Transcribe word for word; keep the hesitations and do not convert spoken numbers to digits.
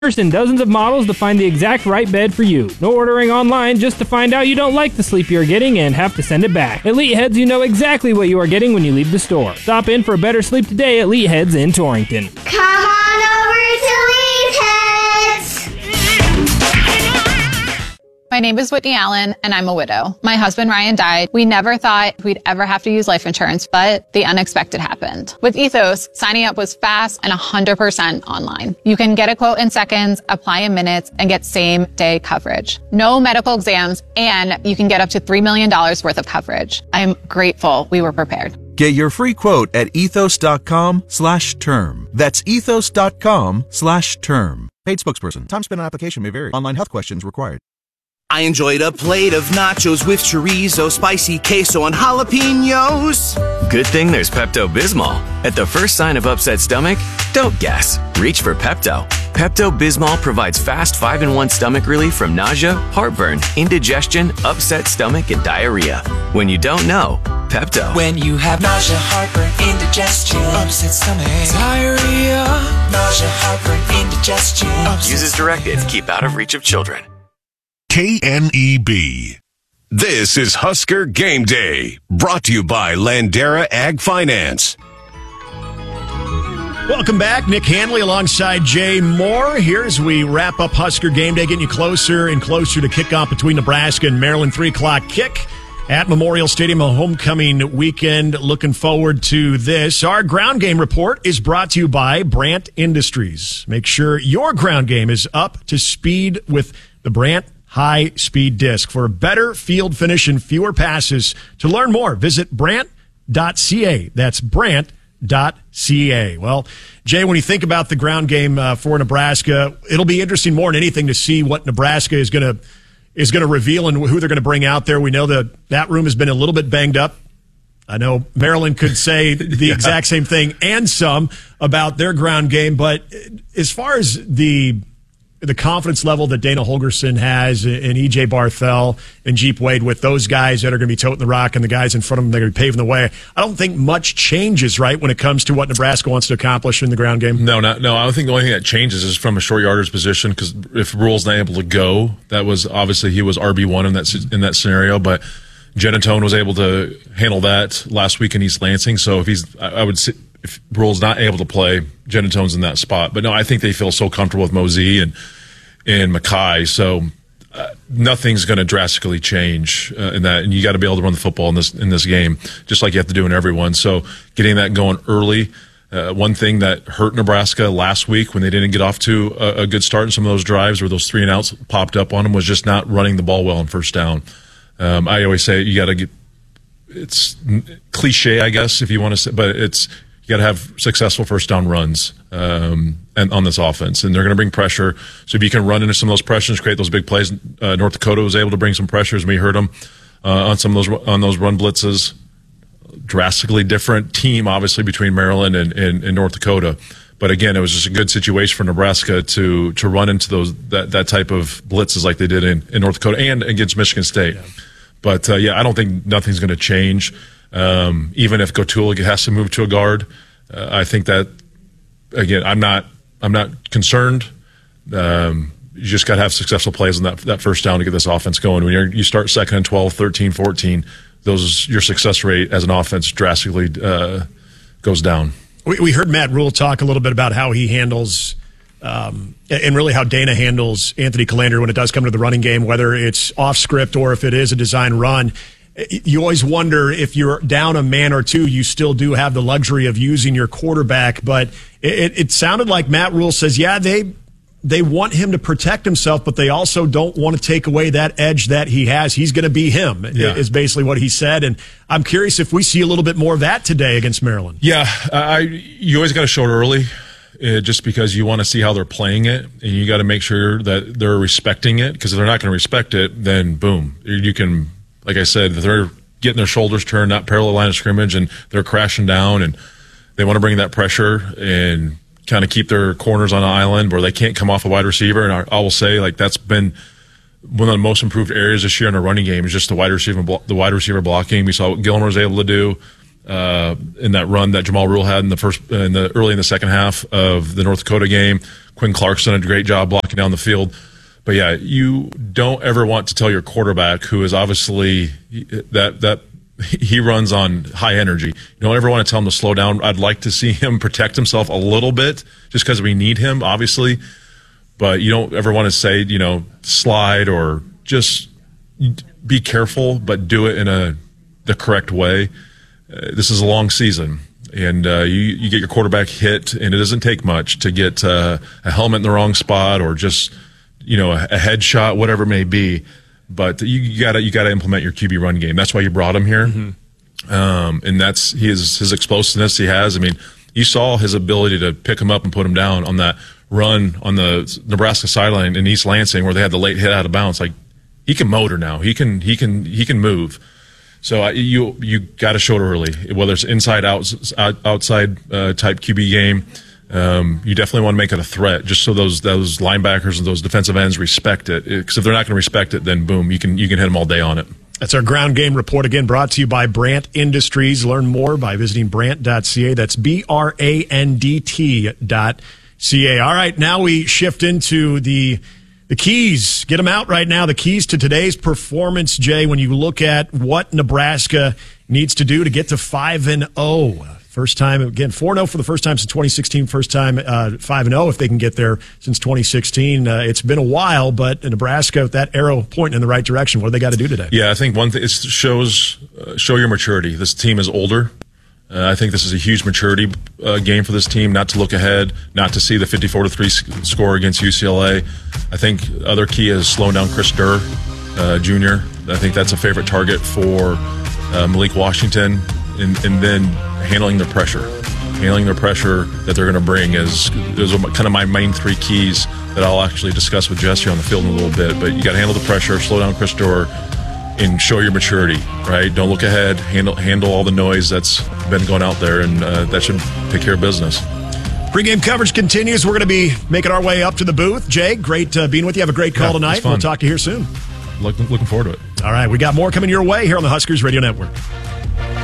and dozens of models to find the exact right bed for you. No ordering online just to find out you don't like the sleep you're getting and have to send it back. At Elite Heads, you know exactly what you are getting when you leave the store. Stop in for a better sleep today at Elite Heads in Torrington. Come on over to Elite Heads! My name is Whitney Allen, and I'm a widow. My husband, Ryan, died. We never thought we'd ever have to use life insurance, but the unexpected happened. With Ethos, signing up was fast and one hundred percent online. You can get a quote in seconds, apply in minutes, and get same-day coverage. No medical exams, and you can get up to three million dollars worth of coverage. I'm grateful we were prepared. Get your free quote at ethos.com slash term. That's ethos.com slash term. Paid spokesperson. Time spent on application may vary. Online health questions required. I enjoyed a plate of nachos with chorizo, spicy queso, and jalapenos. Good thing there's Pepto-Bismol. At the first sign of upset stomach, don't guess. Reach for Pepto. Pepto-Bismol provides fast five in one stomach relief from nausea, heartburn, indigestion, upset stomach, and diarrhea. When you don't know, Pepto. When you have nausea, heartburn, indigestion, upset stomach, diarrhea, nausea, heartburn, indigestion. Use as directed. Keep out of reach of children. K N E B. This is Husker Game Day, brought to you by Landera Ag Finance. Welcome back. Nick Hanley alongside Jay Moore. Here as we wrap up Husker Game Day, getting you closer and closer to kickoff between Nebraska and Maryland. three o'clock kick at Memorial Stadium, a homecoming weekend. Looking forward to this. Our ground game report is brought to you by Brandt Industries. Make sure your ground game is up to speed with the Brandt high-speed disc for a better field finish and fewer passes. To learn more, visit brandt dot c a. That's brandt dot c a. Well, Jay, when you think about the ground game uh, for Nebraska, it'll be interesting more than anything to see what Nebraska is going to is going to reveal and who they're going to bring out there. We know that that room has been a little bit banged up. I know Maryland could say the yeah. exact same thing and some about their ground game, but as far as the the confidence level that Dana Holgorsen has and E J Barthel and Jeep Wade with those guys that are going to be toting the rock and the guys in front of them that are going to be paving the way, I don't think much changes, right, when it comes to what Nebraska wants to accomplish in the ground game. No, not, no. I don't think the only thing that changes is from a short yardage position, because if Rule's not able to go, that was obviously he was R B one in that in that scenario, but Genatone was able to handle that last week in East Lansing. So if he's, I would say, if Rule's not able to play, Genatone's in that spot. But no, I think they feel so comfortable with Mosey and and Mackay, so uh, nothing's going to drastically change uh, in that. And you got to be able to run the football in this in this game, just like you have to do in everyone. So getting that going early. Uh, one thing that hurt Nebraska last week when they didn't get off to a, a good start in some of those drives where those three and outs popped up on them was just not running the ball well on first down. Um, I always say you got to get. It's cliche, I guess, if you want to say, but it's. You got to have successful first down runs um, and on this offense, and they're going to bring pressure. So if you can run into some of those pressures, create those big plays. Uh, North Dakota was able to bring some pressures. We heard them uh, on some of those on those run blitzes. Drastically different team, obviously, between Maryland and, and, and North Dakota. But again, it was just a good situation for Nebraska to to run into those that, that type of blitzes like they did in, in North Dakota and against Michigan State. Yeah. But uh, yeah, I don't think nothing's going to change. Um, even if Gottula has to move to a guard, uh, I think that again, I'm not, I'm not concerned. Um, you just got to have successful plays on that that first down to get this offense going. When you're, you start second and twelve, thirteen, fourteen, those your success rate as an offense drastically uh, goes down. We, we heard Matt Rule talk a little bit about how he handles. Um, and really how Dana handles Anthony Callander when it does come to the running game, whether it's off script or if it is a design run. You always wonder if you're down a man or two, you still do have the luxury of using your quarterback. But it, it sounded like Matt Rule says, yeah, they they want him to protect himself, but they also don't want to take away that edge that he has. He's going to be him, yeah. is basically what he said. And I'm curious if we see a little bit more of that today against Maryland. Yeah, I, you always got to show it early. Uh, just because you want to see how they're playing it, and you got to make sure that they're respecting it, because if they're not going to respect it, then boom, you can, like I said, if they're getting their shoulders turned, not parallel line of scrimmage, and they're crashing down, and they want to bring that pressure and kind of keep their corners on an island where they can't come off a wide receiver. And I, I will say, like, that's been one of the most improved areas this year in the running game is just the wide receiver, the wide receiver blocking. We saw what Gilmore was able to do. uh, in that run that Jamal Rule had in the first, in the early in the second half of the North Dakota game. Quinn Clarkson did a great job blocking down the field. But yeah, you don't ever want to tell your quarterback, who is obviously that that he runs on high energy. You don't ever want to tell him to slow down. I'd like to see him protect himself a little bit, just because we need him, obviously. But you don't ever want to say, you know, slide, or just be careful, but do it in a the correct way. Uh, this is a long season, and uh, you you get your quarterback hit, and it doesn't take much to get uh, a helmet in the wrong spot, or just, you know, a, a headshot, whatever it may be. But you, you gotta you gotta implement your Q B run game. That's why you brought him here, mm-hmm. um, and that's his his explosiveness he has. I mean, you saw his ability to pick him up and put him down on that run on the Nebraska sideline in East Lansing, where they had the late hit out of bounds. Like, he can motor now. He can he can he can move. So uh, you you got to show it early, whether it's inside out, outside uh, type Q B game. Um, you definitely want to make it a threat, just so those those linebackers and those defensive ends respect it. Because if they're not going to respect it, then boom, you can you can hit them all day on it. That's our ground game report, again brought to you by Brandt Industries. Learn more by visiting brandt dot c a. That's B R A N D T dot C A. All right, now we shift into the the keys. Get them out right now. The keys to today's performance, Jay, when you look at what Nebraska needs to do to get to five and oh. First time, again, four and oh for the first time since twenty sixteen. First time uh, five and oh if they can get there since twenty sixteen. Uh, it's been a while, but Nebraska, with that arrow pointing in the right direction, what do they got to do today? Yeah, I think one thing, it shows, uh, show your maturity. This team is older. Uh, I think this is a huge maturity uh, game for this team, not to look ahead, not to see the fifty-four to three score against U C L A. I think the other key is slowing down Chris Durr, uh, Junior I think that's a favorite target for uh, Malik Washington, and, and then handling the pressure. Handling the pressure that they're going to bring is, is kind of my main three keys that I'll actually discuss with Jesse on the field in a little bit. But you got to handle the pressure, slow down Chris Durr, and show your maturity, right? Don't look ahead. Handle handle all the noise that's been going out there, and uh, that should take care of business. Pre-game coverage continues. We're going to be making our way up to the booth. Jay, great uh, being with you. Have a great call yeah, tonight. We'll talk to you here soon. Look, looking forward to it. All right, we got more coming your way here on the Huskers Radio Network.